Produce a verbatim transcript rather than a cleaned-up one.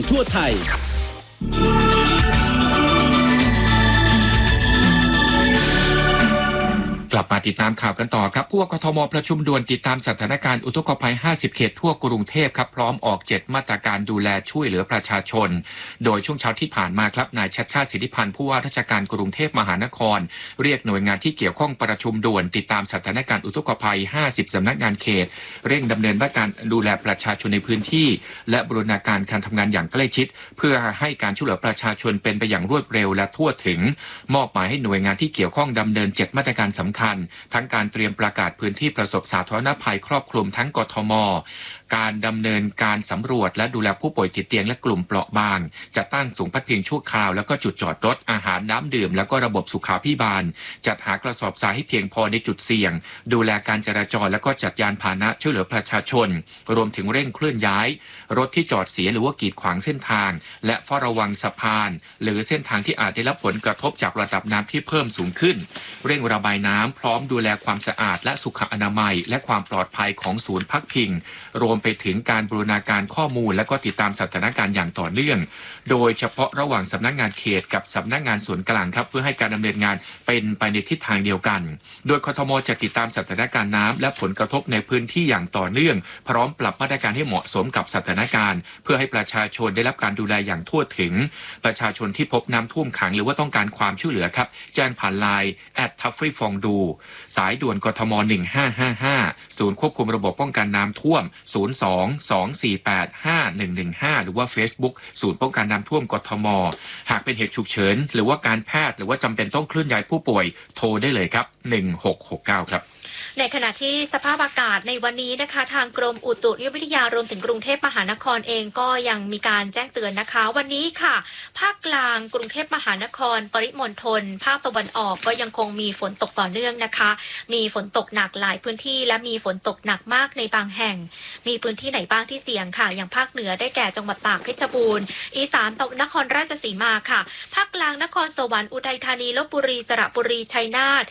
ทั่วไทยกลับมาติดตามข่าวกันต่อครับผู้ว่ากทมประชุมด่วนติดตามสถานการณ์อุทกภัยห้าสิบเขตทั่วกรุงเทพครับพร้อมออกเจ็ดมาตรการดูแลช่วยเหลือประชาชนโดยช่วงเช้าที่ผ่านมาครับนายชัชชาติสิทธิพันธ์ผู้ว่าราชการกรุงเทพมหานครเรียกหน่วยงานที่เกี่ยวข้องประชุมด่วนติดตามสถานการณ์อุทกภัยห้าสิบสำนักงานเขตเร่งดำเนินมาตรการดูแลประชาชนในพื้นที่และบูรณาการการทำงานอย่างใกล้ชิดเพื่อให้การช่วยเหลือประชาชนเป็นไปอย่างรวดเร็วและทั่วถึงมอบหมายให้หน่วยงานที่เกี่ยวข้องดำเนินเจ็ดมาตรการสำคัญทั้งการเตรียมประกาศพื้นที่ประสบสาธารณภัยครอบคลุมทั้งกทม.การดำเนินการสำรวจและดูแลผู้ป่วยติดเตียงและกลุ่มเปราะบางจัดตั้งศูนย์พักพิงชั่วคราวแล้วก็จุดจอดรถอาหารน้ำดื่มแล้วก็ระบบสุขาภิบาลจัดหากระสอบทรายให้เพียงพอในจุดเสี่ยงดูแลการจราจรแล้วก็จัดยานพาหนะช่วยเหลือประชาชนรวมถึงเร่งเคลื่อนย้ายรถที่จอดเสียหรือว่ากีดขวางเส้นทางและเฝ้าระวังสะพานหรือเส้นทางที่อาจได้รับผลกระทบจากระดับน้ำที่เพิ่มสูงขึ้นเร่งระบายน้ำพร้อมดูแลความสะอาดและสุขอนามัยและความปลอดภัยของศูนย์พักพิงรวมไปถึงการบูรณาการข้อมูลและก็ติดตามสถานการณ์อย่างต่อเนื่องโดยเฉพาะระหว่างสำนักงานเขตกับสำนักงานส่วนกลางครับเพื่อให้การดำเนินงานเป็นไปในทิศทางเดียวกันโดยกทมจะติดตามสถานการณ์น้ำและผลกระทบในพื้นที่อย่างต่อเนื่องพร้อมปรับมาตรการให้เหมาะสมกับสถานการณ์เพื่อให้ประชาชนได้รับการดูแลอย่างทั่วถึงประชาชนที่พบน้ำท่วมขังหรือว่าต้องการความช่วยเหลือครับแจ้งผ่านไลน์แอดทัฟฟี่ฟองดูสายด่วนกทมหนึ่งห้าห้าห้าศูนย์ควบคุมระบบป้องกันน้ำท่วมศูนย์ สอง สอง สี่ แปด ห้า หนึ่ง หนึ่ง ห้าหรือว่า Facebook ศูนย์ป้องกันน้ำท่วมกทมหากเป็นเหตุฉุกเฉินหรือว่าการแพทย์หรือว่าจำเป็นต้องเคลื่อนย้ายผู้ป่วยโทรได้เลยครับหนึ่งหกหกเก้าครับในขณะที่สภาพอากาศในวันนี้นะคะทางกรมอุตุนิยมวิทยารวมถึงกรุงเทพมหานครเองก็ยังมีการแจ้งเตือนนะคะวันนี้ค่ะภาคกลางกรุงเทพมหานครปริมณฑลภาคตะวันออกก็ยังคงมีฝนตกต่อเนื่องนะคะมีฝนตกหนักหลายพื้นที่และมีฝนตกหนักมากในบางแห่งมีพื้นที่ไหนบ้างที่เสี่ยงค่ะอย่างภาคเหนือได้แก่จังหวัดตากเพชรบูรณ์อีสานตะวันนครราชสีมาค่ะภาคกลางนครสวรรค์อุทัยธานีลพบุรีสระบุรีชัยนาท